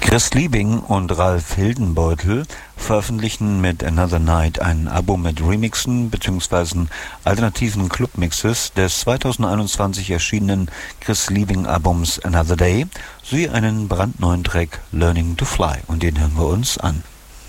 Chris Liebing und Ralf Hildenbeutel veröffentlichen mit Another Night ein Album mit Remixen bzw. alternativen Clubmixes des 2021 erschienenen Chris Liebing Albums Another Day sowie einen brandneuen Track Learning to Fly, und den hören wir uns an.